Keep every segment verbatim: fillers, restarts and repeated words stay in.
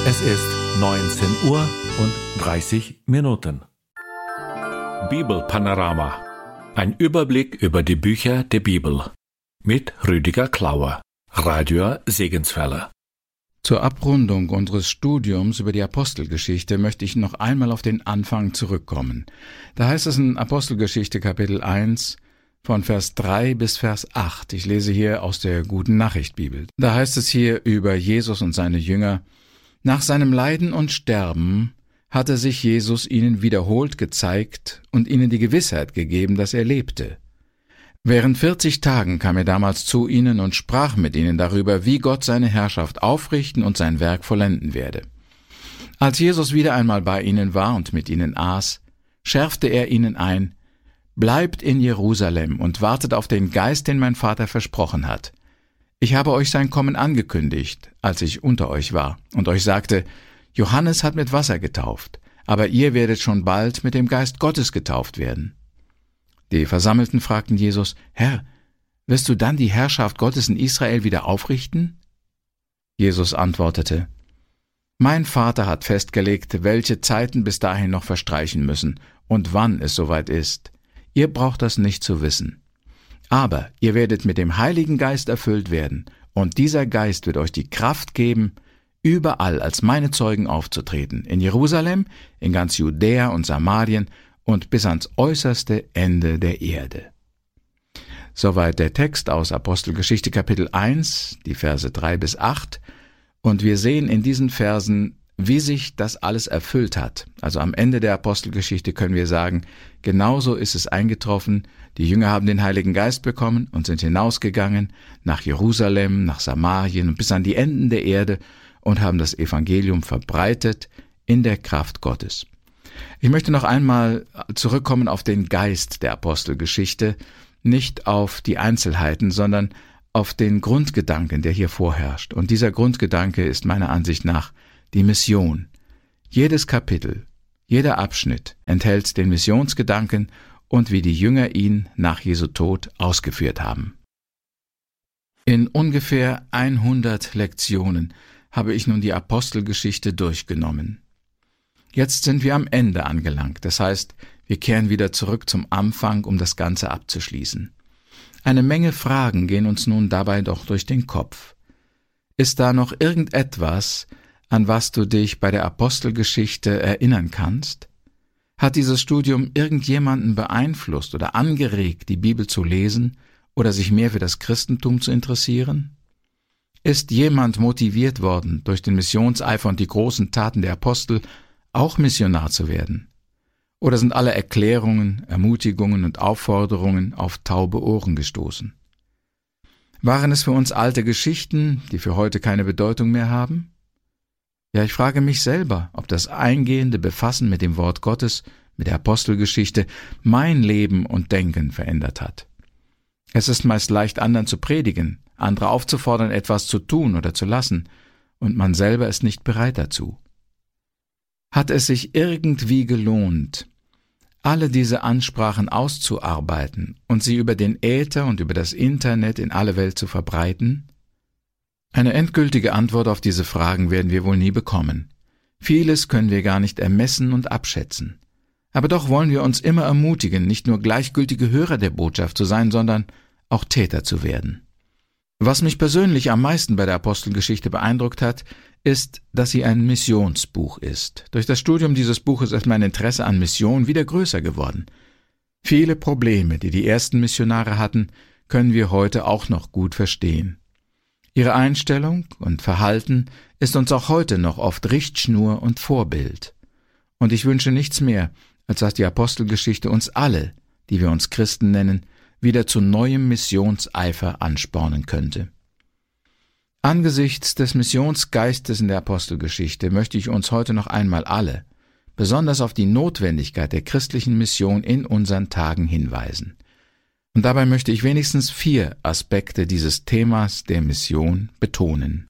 Es ist neunzehn Uhr und dreißig Minuten. Bibelpanorama. Ein Überblick über die Bücher der Bibel. Mit Rüdiger Klauer, Radio Segenswelle. Zur Abrundung unseres Studiums über die Apostelgeschichte möchte ich noch einmal auf den Anfang zurückkommen. Da heißt es in Apostelgeschichte Kapitel eins von Vers drei bis Vers acht. Ich lese hier aus der Guten Nachricht Bibel. Da heißt es hier über Jesus und seine Jünger: Nach seinem Leiden und Sterben hatte sich Jesus ihnen wiederholt gezeigt und ihnen die Gewissheit gegeben, dass er lebte. Während vierzig Tagen kam er damals zu ihnen und sprach mit ihnen darüber, wie Gott seine Herrschaft aufrichten und sein Werk vollenden werde. Als Jesus wieder einmal bei ihnen war und mit ihnen aß, schärfte er ihnen ein: Bleibt in Jerusalem und wartet auf den Geist, den mein Vater versprochen hat. Ich habe euch sein Kommen angekündigt, als ich unter euch war, und euch sagte: Johannes hat mit Wasser getauft, aber ihr werdet schon bald mit dem Geist Gottes getauft werden. Die Versammelten fragten Jesus: Herr, wirst du dann die Herrschaft Gottes in Israel wieder aufrichten? Jesus antwortete: Mein Vater hat festgelegt, welche Zeiten bis dahin noch verstreichen müssen und wann es soweit ist. Ihr braucht das nicht zu wissen. Aber ihr werdet mit dem Heiligen Geist erfüllt werden, und dieser Geist wird euch die Kraft geben, überall als meine Zeugen aufzutreten, in Jerusalem, in ganz Judäa und Samarien und bis ans äußerste Ende der Erde. Soweit der Text aus Apostelgeschichte Kapitel eins, die Verse drei bis acht, und wir sehen in diesen Versen, wie sich das alles erfüllt hat. Also am Ende der Apostelgeschichte können wir sagen, genauso ist es eingetroffen. Die Jünger haben den Heiligen Geist bekommen und sind hinausgegangen nach Jerusalem, nach Samarien und bis an die Enden der Erde und haben das Evangelium verbreitet in der Kraft Gottes. Ich möchte noch einmal zurückkommen auf den Geist der Apostelgeschichte, nicht auf die Einzelheiten, sondern auf den Grundgedanken, der hier vorherrscht. Und dieser Grundgedanke ist meiner Ansicht nach die Mission. Jedes Kapitel, jeder Abschnitt enthält den Missionsgedanken und wie die Jünger ihn nach Jesu Tod ausgeführt haben. In ungefähr hundert Lektionen habe ich nun die Apostelgeschichte durchgenommen. Jetzt sind wir am Ende angelangt, das heißt, wir kehren wieder zurück zum Anfang, um das Ganze abzuschließen. Eine Menge Fragen gehen uns nun dabei doch durch den Kopf. Ist da noch irgendetwas, an was du dich bei der Apostelgeschichte erinnern kannst? Hat dieses Studium irgendjemanden beeinflusst oder angeregt, die Bibel zu lesen oder sich mehr für das Christentum zu interessieren? Ist jemand motiviert worden, durch den Missionseifer und die großen Taten der Apostel auch Missionar zu werden? Oder sind alle Erklärungen, Ermutigungen und Aufforderungen auf taube Ohren gestoßen? Waren es für uns alte Geschichten, die für heute keine Bedeutung mehr haben? Ja, ich frage mich selber, ob das eingehende Befassen mit dem Wort Gottes, mit der Apostelgeschichte, mein Leben und Denken verändert hat. Es ist meist leicht, anderen zu predigen, andere aufzufordern, etwas zu tun oder zu lassen, und man selber ist nicht bereit dazu. Hat es sich irgendwie gelohnt, alle diese Ansprachen auszuarbeiten und sie über den Äther und über das Internet in alle Welt zu verbreiten? Eine endgültige Antwort auf diese Fragen werden wir wohl nie bekommen. Vieles können wir gar nicht ermessen und abschätzen. Aber doch wollen wir uns immer ermutigen, nicht nur gleichgültige Hörer der Botschaft zu sein, sondern auch Täter zu werden. Was mich persönlich am meisten bei der Apostelgeschichte beeindruckt hat, ist, dass sie ein Missionsbuch ist. Durch das Studium dieses Buches ist mein Interesse an Mission wieder größer geworden. Viele Probleme, die die ersten Missionare hatten, können wir heute auch noch gut verstehen. Ihre Einstellung und Verhalten ist uns auch heute noch oft Richtschnur und Vorbild. Und ich wünsche nichts mehr, als dass die Apostelgeschichte uns alle, die wir uns Christen nennen, wieder zu neuem Missionseifer anspornen könnte. Angesichts des Missionsgeistes in der Apostelgeschichte möchte ich uns heute noch einmal alle, besonders auf die Notwendigkeit der christlichen Mission in unseren Tagen hinweisen. Und dabei möchte ich wenigstens vier Aspekte dieses Themas der Mission betonen.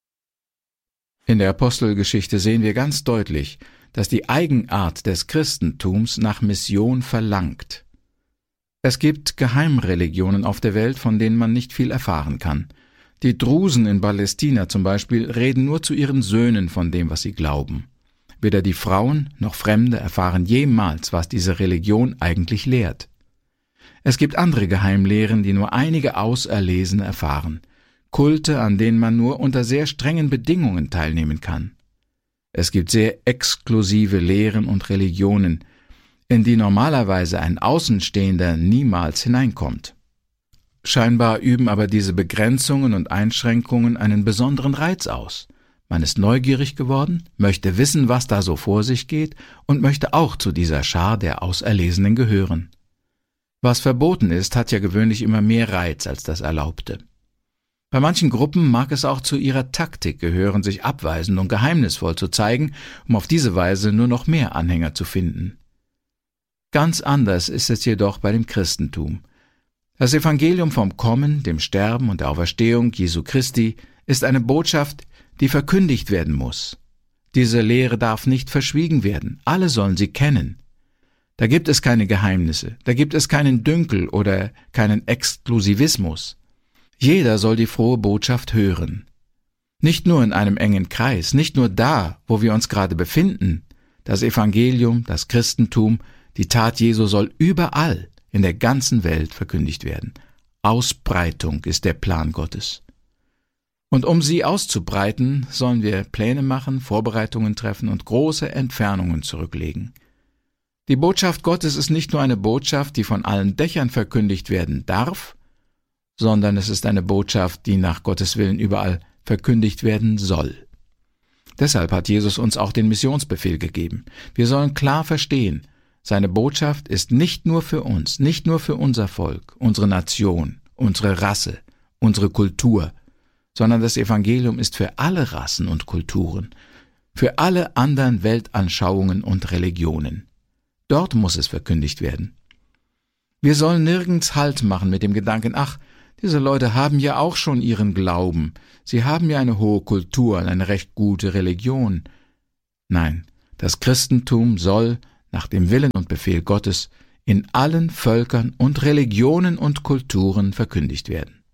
In der Apostelgeschichte sehen wir ganz deutlich, dass die Eigenart des Christentums nach Mission verlangt. Es gibt Geheimreligionen auf der Welt, von denen man nicht viel erfahren kann. Die Drusen in Palästina zum Beispiel reden nur zu ihren Söhnen von dem, was sie glauben. Weder die Frauen noch Fremde erfahren jemals, was diese Religion eigentlich lehrt. Es gibt andere Geheimlehren, die nur einige Auserlesene erfahren. Kulte, an denen man nur unter sehr strengen Bedingungen teilnehmen kann. Es gibt sehr exklusive Lehren und Religionen, in die normalerweise ein Außenstehender niemals hineinkommt. Scheinbar üben aber diese Begrenzungen und Einschränkungen einen besonderen Reiz aus. Man ist neugierig geworden, möchte wissen, was da so vor sich geht und möchte auch zu dieser Schar der Auserlesenen gehören. Was verboten ist, hat ja gewöhnlich immer mehr Reiz als das Erlaubte. Bei manchen Gruppen mag es auch zu ihrer Taktik gehören, sich abweisend und geheimnisvoll zu zeigen, um auf diese Weise nur noch mehr Anhänger zu finden. Ganz anders ist es jedoch bei dem Christentum. Das Evangelium vom Kommen, dem Sterben und der Auferstehung Jesu Christi ist eine Botschaft, die verkündigt werden muss. Diese Lehre darf nicht verschwiegen werden, alle sollen sie kennen. Da gibt es keine Geheimnisse, da gibt es keinen Dünkel oder keinen Exklusivismus. Jeder soll die frohe Botschaft hören. Nicht nur in einem engen Kreis, nicht nur da, wo wir uns gerade befinden. Das Evangelium, das Christentum, die Tat Jesu soll überall in der ganzen Welt verkündigt werden. Ausbreitung ist der Plan Gottes. Und um sie auszubreiten, sollen wir Pläne machen, Vorbereitungen treffen und große Entfernungen zurücklegen. Die Botschaft Gottes ist nicht nur eine Botschaft, die von allen Dächern verkündigt werden darf, sondern es ist eine Botschaft, die nach Gottes Willen überall verkündigt werden soll. Deshalb hat Jesus uns auch den Missionsbefehl gegeben. Wir sollen klar verstehen, seine Botschaft ist nicht nur für uns, nicht nur für unser Volk, unsere Nation, unsere Rasse, unsere Kultur, sondern das Evangelium ist für alle Rassen und Kulturen, für alle anderen Weltanschauungen und Religionen. Dort muss es verkündigt werden. Wir sollen nirgends Halt machen mit dem Gedanken, ach, diese Leute haben ja auch schon ihren Glauben, sie haben ja eine hohe Kultur, eine recht gute Religion. Nein, das Christentum soll, nach dem Willen und Befehl Gottes, in allen Völkern und Religionen und Kulturen verkündigt werden.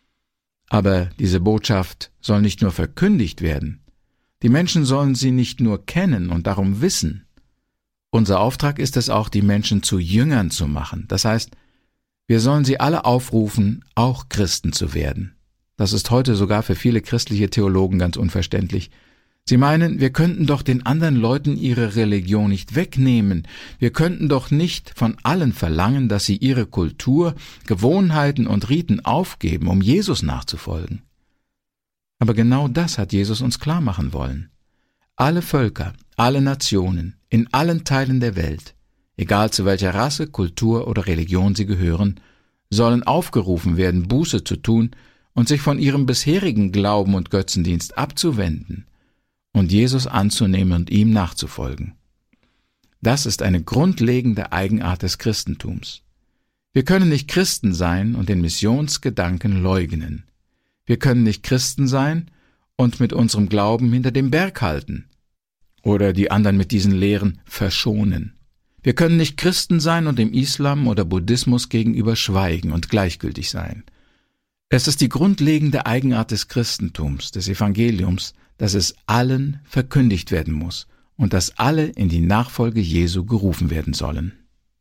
Aber diese Botschaft soll nicht nur verkündigt werden, die Menschen sollen sie nicht nur kennen und darum wissen. Unser Auftrag ist es auch, die Menschen zu Jüngern zu machen. Das heißt, wir sollen sie alle aufrufen, auch Christen zu werden. Das ist heute sogar für viele christliche Theologen ganz unverständlich. Sie meinen, wir könnten doch den anderen Leuten ihre Religion nicht wegnehmen. Wir könnten doch nicht von allen verlangen, dass sie ihre Kultur, Gewohnheiten und Riten aufgeben, um Jesus nachzufolgen. Aber genau das hat Jesus uns klar machen wollen. Alle Völker, alle Nationen, in allen Teilen der Welt, egal zu welcher Rasse, Kultur oder Religion sie gehören, sollen aufgerufen werden, Buße zu tun und sich von ihrem bisherigen Glauben und Götzendienst abzuwenden und Jesus anzunehmen und ihm nachzufolgen. Das ist eine grundlegende Eigenart des Christentums. Wir können nicht Christen sein und den Missionsgedanken leugnen. Wir können nicht Christen sein und mit unserem Glauben hinter dem Berg halten oder die anderen mit diesen Lehren verschonen. Wir können nicht Christen sein und dem Islam oder Buddhismus gegenüber schweigen und gleichgültig sein. Es ist die grundlegende Eigenart des Christentums, des Evangeliums, dass es allen verkündigt werden muss und dass alle in die Nachfolge Jesu gerufen werden sollen.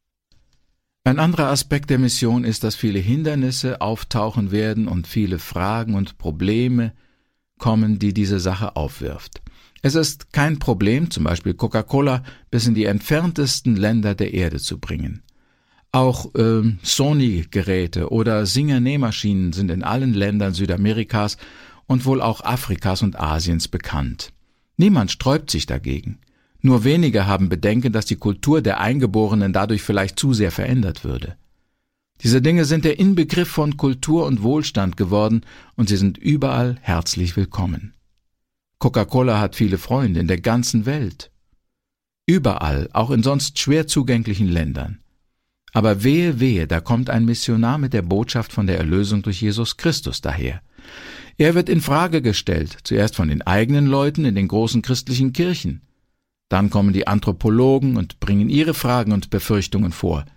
Ein anderer Aspekt der Mission ist, dass viele Hindernisse auftauchen werden und viele Fragen und Probleme kommen, die diese Sache aufwirft. Es ist kein Problem, zum Beispiel Coca-Cola bis in die entferntesten Länder der Erde zu bringen. Auch äh, Sony-Geräte oder Singer-Nähmaschinen sind in allen Ländern Südamerikas und wohl auch Afrikas und Asiens bekannt. Niemand sträubt sich dagegen. Nur wenige haben Bedenken, dass die Kultur der Eingeborenen dadurch vielleicht zu sehr verändert würde. Diese Dinge sind der Inbegriff von Kultur und Wohlstand geworden und sie sind überall herzlich willkommen. Coca-Cola hat viele Freunde in der ganzen Welt. Überall, auch in sonst schwer zugänglichen Ländern. Aber wehe, wehe, da kommt ein Missionar mit der Botschaft von der Erlösung durch Jesus Christus daher. Er wird in Frage gestellt, zuerst von den eigenen Leuten in den großen christlichen Kirchen. Dann kommen die Anthropologen und bringen ihre Fragen und Befürchtungen vor.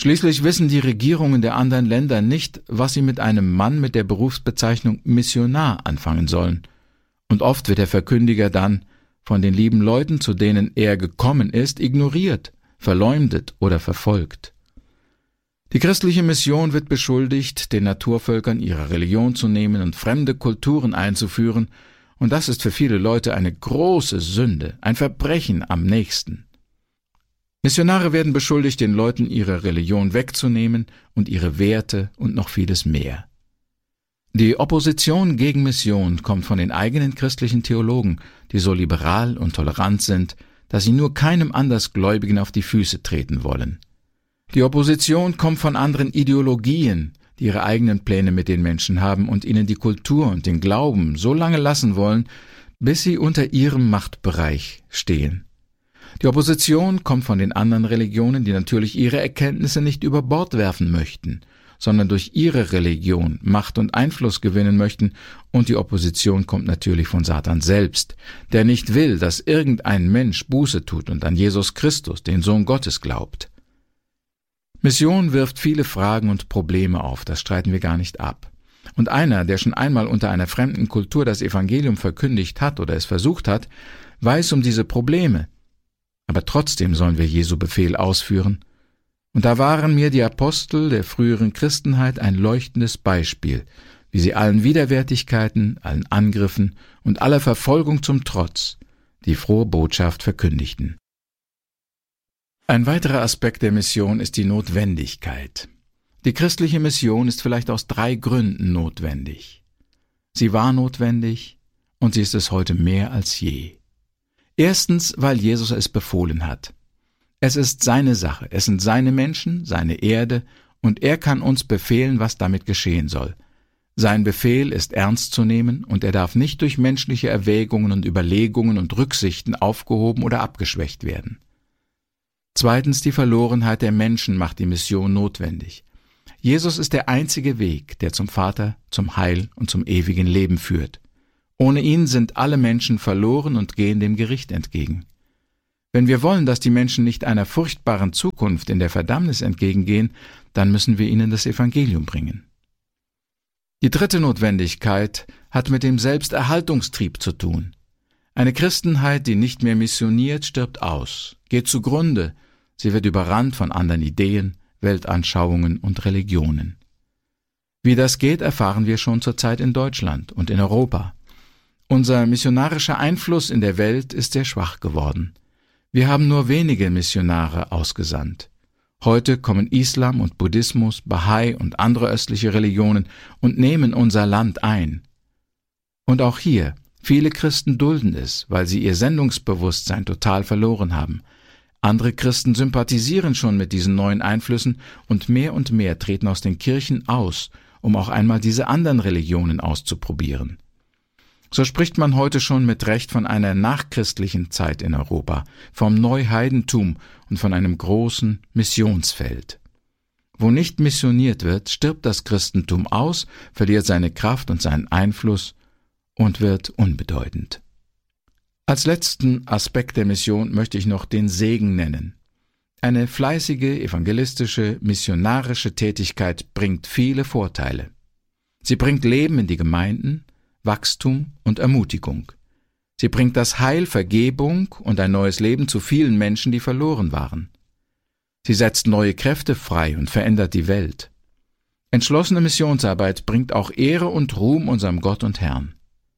Schließlich wissen die Regierungen der anderen Länder nicht, was sie mit einem Mann mit der Berufsbezeichnung Missionar anfangen sollen. Und oft wird der Verkündiger dann von den lieben Leuten, zu denen er gekommen ist, ignoriert, verleumdet oder verfolgt. Die christliche Mission wird beschuldigt, den Naturvölkern ihre Religion zu nehmen und fremde Kulturen einzuführen, und das ist für viele Leute eine große Sünde, ein Verbrechen am nächsten. Missionare werden beschuldigt, den Leuten ihre Religion wegzunehmen und ihre Werte und noch vieles mehr. Die Opposition gegen Mission kommt von den eigenen christlichen Theologen, die so liberal und tolerant sind, dass sie nur keinem Andersgläubigen auf die Füße treten wollen. Die Opposition kommt von anderen Ideologien, die ihre eigenen Pläne mit den Menschen haben und ihnen die Kultur und den Glauben so lange lassen wollen, bis sie unter ihrem Machtbereich stehen. Die Opposition kommt von den anderen Religionen, die natürlich ihre Erkenntnisse nicht über Bord werfen möchten, sondern durch ihre Religion Macht und Einfluss gewinnen möchten, und die Opposition kommt natürlich von Satan selbst, der nicht will, dass irgendein Mensch Buße tut und an Jesus Christus, den Sohn Gottes, glaubt. Mission wirft viele Fragen und Probleme auf, das streiten wir gar nicht ab. Und einer, der schon einmal unter einer fremden Kultur das Evangelium verkündigt hat oder es versucht hat, weiß um diese Probleme. Aber trotzdem sollen wir Jesu Befehl ausführen. Und da waren mir die Apostel der früheren Christenheit ein leuchtendes Beispiel, wie sie allen Widerwärtigkeiten, allen Angriffen und aller Verfolgung zum Trotz die frohe Botschaft verkündigten. Ein weiterer Aspekt der Mission ist die Notwendigkeit. Die christliche Mission ist vielleicht aus drei Gründen notwendig. Sie war notwendig und sie ist es heute mehr als je. Erstens, weil Jesus es befohlen hat. Es ist seine Sache, es sind seine Menschen, seine Erde, und er kann uns befehlen, was damit geschehen soll. Sein Befehl ist ernst zu nehmen, und er darf nicht durch menschliche Erwägungen und Überlegungen und Rücksichten aufgehoben oder abgeschwächt werden. Zweitens, die Verlorenheit der Menschen macht die Mission notwendig. Jesus ist der einzige Weg, der zum Vater, zum Heil und zum ewigen Leben führt. Ohne ihn sind alle Menschen verloren und gehen dem Gericht entgegen. Wenn wir wollen, dass die Menschen nicht einer furchtbaren Zukunft in der Verdammnis entgegengehen, dann müssen wir ihnen das Evangelium bringen. Die dritte Notwendigkeit hat mit dem Selbsterhaltungstrieb zu tun. Eine Christenheit, die nicht mehr missioniert, stirbt aus, geht zugrunde, sie wird überrannt von anderen Ideen, Weltanschauungen und Religionen. Wie das geht, erfahren wir schon zurzeit in Deutschland und in Europa. Unser missionarischer Einfluss in der Welt ist sehr schwach geworden. Wir haben nur wenige Missionare ausgesandt. Heute kommen Islam und Buddhismus, Bahai und andere östliche Religionen und nehmen unser Land ein. Und auch hier, viele Christen dulden es, weil sie ihr Sendungsbewusstsein total verloren haben. Andere Christen sympathisieren schon mit diesen neuen Einflüssen und mehr und mehr treten aus den Kirchen aus, um auch einmal diese anderen Religionen auszuprobieren. So spricht man heute schon mit Recht von einer nachchristlichen Zeit in Europa, vom Neuheidentum und von einem großen Missionsfeld. Wo nicht missioniert wird, stirbt das Christentum aus, verliert seine Kraft und seinen Einfluss und wird unbedeutend. Als letzten Aspekt der Mission möchte ich noch den Segen nennen. Eine fleißige, evangelistische, missionarische Tätigkeit bringt viele Vorteile. Sie bringt Leben in die Gemeinden, Wachstum und Ermutigung. Sie bringt das Heil, Vergebung und ein neues Leben zu vielen Menschen, die verloren waren. Sie setzt neue Kräfte frei und verändert die Welt. Entschlossene Missionsarbeit bringt auch Ehre und Ruhm unserem Gott und Herrn.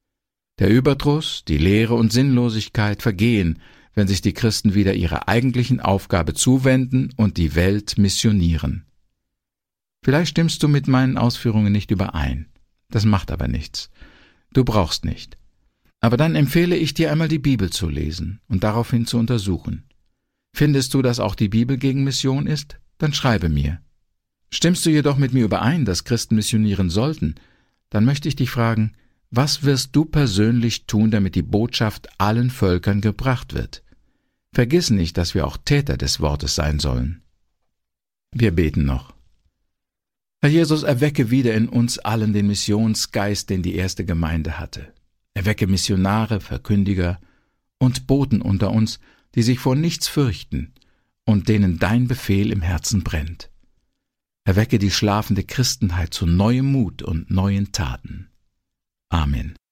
Der Überdruss, die Leere und Sinnlosigkeit vergehen, wenn sich die Christen wieder ihrer eigentlichen Aufgabe zuwenden und die Welt missionieren. Vielleicht stimmst du mit meinen Ausführungen nicht überein. Das macht aber nichts. Du brauchst nicht. Aber dann empfehle ich dir einmal die Bibel zu lesen und daraufhin zu untersuchen. Findest du, dass auch die Bibel gegen Mission ist? Dann schreibe mir. Stimmst du jedoch mit mir überein, dass Christen missionieren sollten? Dann möchte ich dich fragen, was wirst du persönlich tun, damit die Botschaft allen Völkern gebracht wird? Vergiss nicht, dass wir auch Täter des Wortes sein sollen. Wir beten noch. Herr Jesus, erwecke wieder in uns allen den Missionsgeist, den die erste Gemeinde hatte. Erwecke Missionare, Verkündiger und Boten unter uns, die sich vor nichts fürchten und denen dein Befehl im Herzen brennt. Erwecke die schlafende Christenheit zu neuem Mut und neuen Taten. Amen.